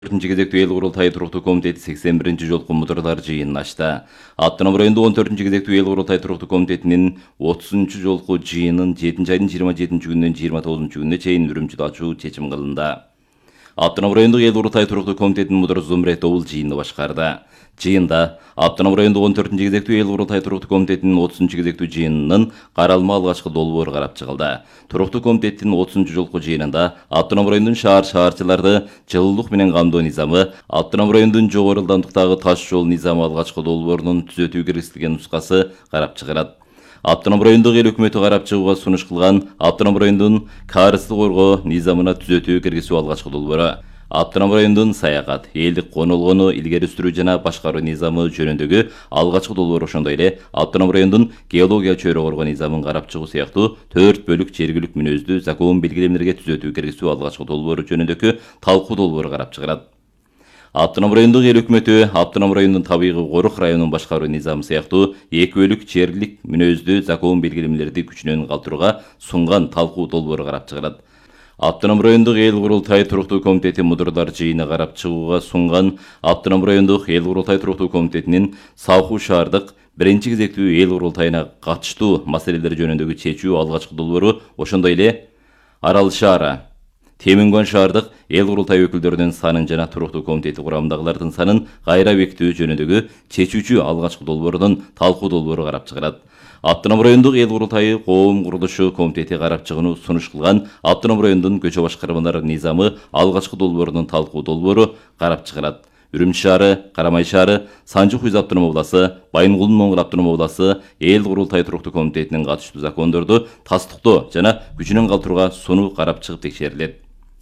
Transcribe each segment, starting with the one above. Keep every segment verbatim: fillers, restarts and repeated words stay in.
төртүнчү кезектүү эл курултайы туруктуу комитети сексен биринчи жолку мудурлар жыйынын ачты. Автоном райондо он төртүнчү кезектүү эл курултайы туруктуу комитетинин отузунчу жолку жыйынын жетинчи айдын жыйырма жетинчи күнүнөн жыйырма тогузунчу күнүнө чейин Үрүмчүдө ачуу чечим кылынды. Автоном райондук эл курултайы туруктуу комитетинин мудуру Зумрет Добул жыйынды башкарды. Жыйында Автоном райондук он төртүнчү кезектүү эл курултайы туруктуу комитетинин отузунчу кезектүү жыйынынын каралма алгачкы долбоору карап чыгылды. Туруктуу комитеттин отузунчу жолку жыйынында Автоном райондун шаар шаарчыларды жылуулук менен камдоо низамы, Автоном райондун жогору ылдамдыктагы таш жол низамы алгачкы долбоорунун түзөтүү киргизилген нускасы карап чыгарат. Автоном райондук эл өкмөтү карап чыгууга сунуш кылган Автоном райондун каарызды коргоо низамына түзөтүү киргизүү алгачкы долбоору. Автоном райондун саякат, элдик конолгону илгери сүрүү жана башкаруу низамы жөнүндөгү алгачкы долбоору, ошондой эле Автоном райондун геология чөйрө коргоо низамын карап чыгуу сыяктуу төрт бөлүк жергилик мүнөздүү закон белгилемелерге түзөтүү киргизүү алгачкы долбоору жөнүндөгү талкуу долбоору карап чыгарат. Автоном райондук эл өкмөтү Автоном райондун табигый корук районун башкаруу низамы сыяктуу эки бөлүк жергилик мүнөздүү закон белгилемелерди күчүнөн калтырууга сунган талкуу долбоору карап чыгарат. Автоном райондук эл курултайы туруктуу комитети мудурлар жыйыны карап чыгууга сунган Автоном райондук эл курултайы туруктуу комитетинин Салхуу шаардык биринчи кезектүү эл курултайына катыштуу маселелер жөнүндөгү чечүү алгачкы долбоору, ошондой эле Арал шаары, Темингон шаардык эл курултайы өкүлдөрүнүн санын жана туруктуу комитети курамындагылардын санын кайра бекитүү жөнүндөгү чечүүчү алгачкы долбоорунун талкуу долбоору карап чыгарат. Автоном райондук эл курултайы коом курулушу комитети карап чыгууну сунуш кылган Автоном райондун көчө башкармалар низамы алгачкы долбоорунун талкуу долбоору карап чыгарат. Үрүмчү шаары, Карамай шаары, Санжы Хуйз автоном обласы, Байынгулдун Моңгул автоном обласы эл курултайы туруктуу комитетинин катыштуу закондорду тастыктоо жана күчүнөн калтырууга сунуу карап чыгып текшерилет.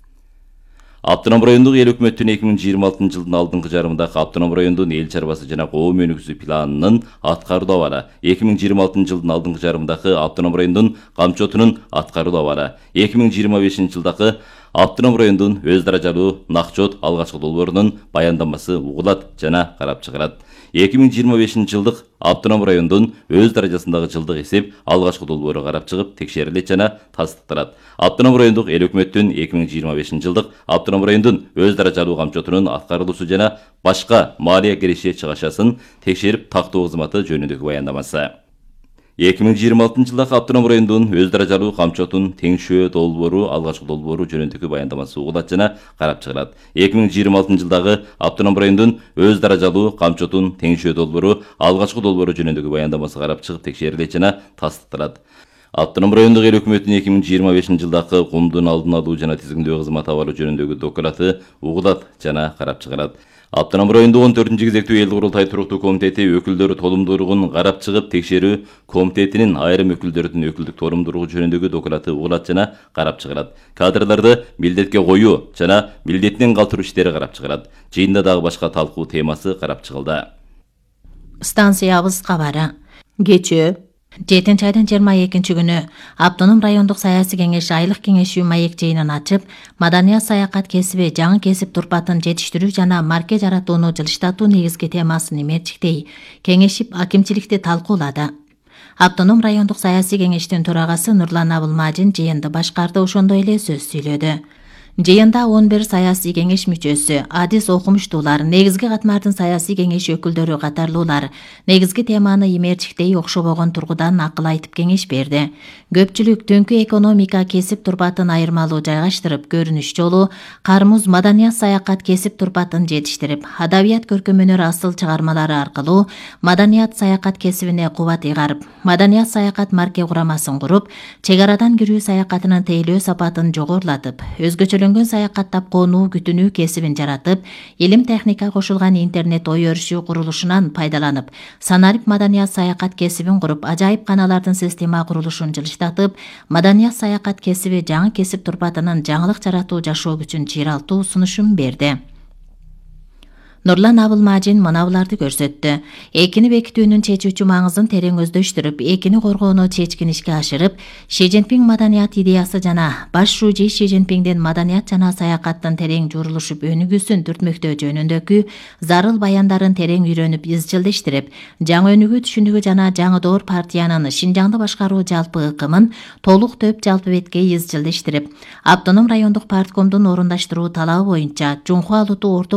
Автоном райондук эл өкмөттүн эки миң жыйырма алтынчы жылдын алдыңкы жарымындагы Автоном райондун эл чарбасы жана коом өнүгүүсү планынын аткарылуу абалы, эки миң жыйырма алтынчы жылдын алдыңкы жарымындагы Автоном райондун камчотунун аткарылуу абалы, эки миң жыйырма бешинчи жылдагы Автоном райондун өз даражалуу накчот алгачкы долбоорунун баяндамасы угулат жана карап чыгарат. эки миң жыйырма бешинчи жылдык Автоном райондун өз даражасындагы жылдык эсеп алгачкы долбоору карап чыгып текшерилет жана тастыкталат. Автоном райондук эл өкмөттүн эки миң жыйырма бешинчи жылдык Автоном райондун өз даражалуу камчотунун аткарылуусу жана башка малия киреше чыгашасын текшерип тактоо кызматы жөнүндөгү баяндамасы. эки миң жыйырма алтынчы жылдагы Автоном райондун өз даражалуу камчотун теңшөө долбоору алгачкы долбоору жөнүндөгү баяндамасы угулат жана карап чыгарат. эки миң жыйырма алтынчы жылдагы Автоном райондун өз даражалуу камчотун теңшөө долбоору алгачкы долбоору жөнүндөгү баяндамасы карап чыгып текшерилет жана тастыкталат. Автоном райондук эл өкмөтүнүн эки миң жыйырма бешинчи жылдагы кумдун алдын алуу жана тизгиндөө кызматы абалы жөнүндөгү доклаты угулат жана карап чыгарат. Автоном райондук он төртүнчү кезектүү эл курултайы туруктуу комитети өкүлдөрү толумдуулугун карап чыгып текшерүү комитетинин айрым өкүлдөрдүн өкүлдүк толумдуулугу жөнүндөгү доклаты угулат жана карап чыгарат. Кадрларды милдетке коюу жана милдетинен калтыруу иштери карап чыгарат. Жыйында дагы башка талкуу темасы карап чыгылды. Станциябыз кабары. Кечөө жетинчи айдын жыйырма экинчи күнү Автоном райондук саясий кеңеш айлык кеңешүү маек жыйынын ачып, маданият саякат кесиби жаңы кесип турпатын жетиштирүү жана марке жаратууну жылыштатуу негизги темасын имерчиктей кеңешип акимчиликти талкуулады. Автоном райондук саясий кеңештин төрагасы Нурлан Абылмажин жыйынды башкарды, ошондой эле сөз сүйлөдү. Жыйында он бир саясий кеңеш мүчөсү, адис окумуштуулар, негизги катмардын саясий кеңеш өкүлдөрү катарлуулар негизги теманы имерчиктей окшобогон тургудан акыл айтып кеңеш берди. Көпчүлүк түнкү экономика кесип турпатын айырмалуу жайгаштырып, көрүнүш жолу кармуз маданият саякат кесип турпатын жетиштирип, адабият көркөмөнөр асыл чыгармалары аркылуу маданият саякат кесибине кубат ыйгарып, маданият саякат марке курамасын куруп, чек арадан кирүү саякатынын тейлөө сапатын жогорулатып, өзгөчөлөнгөн саякаттап конуу күтүнүү кесибин жаратып, илим техника кошулган интернет ой өрүшүү курулушунан пайдаланып, санарип маданият саякат кесибин куруп, ажайып каналардын система курулушун жылыштатып, маданият саякат кесиби жаңы кесип турпатынын жаңылык жаратуу жашоо күчүн чыйралтуу сунушун берди. Нурлан Абылмажин мына буларды көрсөттү. Экини бекитүүнүн чечүүчү маңызын терең өздөштүрүп, экини коргоону чечкин ишке ашырып, Ши Цзиньпин маданият идеясы жана баш шужи Ши Цзиньпиндин маданият жана саякаттын терең журулушуп өнүгүүсүн түртмөктөө жөнүндөгү зарыл баяндарын терең үйрөнүп, изчилдештирип, жаңы өнүгүү түшүнүгү жана жаңы доор партиянын Шинжаңды башкаруу жалпы ыкымын толук төп жалпы бетке изчилдештирип, автоном райондук парткомдун орундаштыруу талабы боюнча Жунхуа Алуту